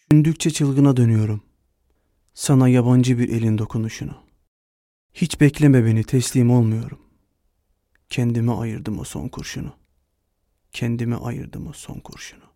Düşündükçe çılgına dönüyorum. Sana yabancı bir elin dokunuşunu. Hiç bekleme beni, teslim olmuyorum. Kendime ayırdım o son kurşunu. Kendime ayırdım o son kurşunu.